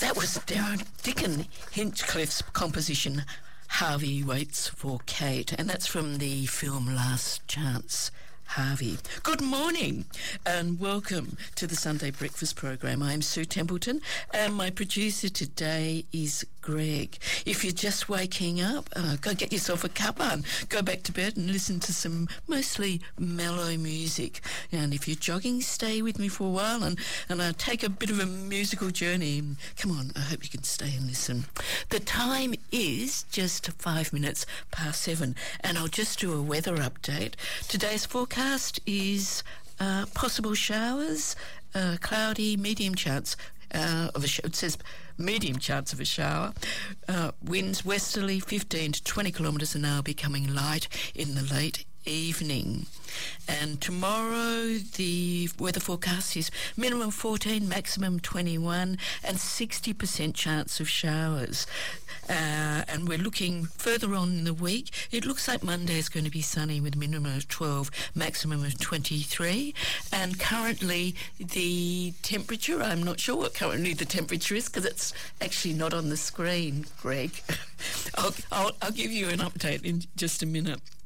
That was Darren Dickon Hinchcliffe's composition, Harvey Waits for Kate, and that's from the film Last Chance, Harvey. Good morning and welcome to the Sunday Breakfast program. I'm Sue Templeton and my producer today is Greg. If you're just waking up, go get yourself a cuppa and go back to bed and listen to some mostly mellow music. And if you're jogging, stay with me for a while and take a bit of a musical journey. Come on, I hope you can stay and listen. The time is just 5 minutes past 7 and I'll just do a weather update. Today's forecast is possible showers, cloudy, medium chance of a shower. It says medium chance of a shower. Winds westerly 15 to 20 kilometres an hour, becoming light in the late evening. And tomorrow the weather forecast is minimum 14, maximum 21 and 60% chance of showers. And we're looking further on in the week. It looks like Monday is going to be sunny with a minimum of 12, maximum of 23. And currently the temperature, I'm not sure what currently the temperature is because it's actually not on the screen, Greg. I'll give you an update in just a minute.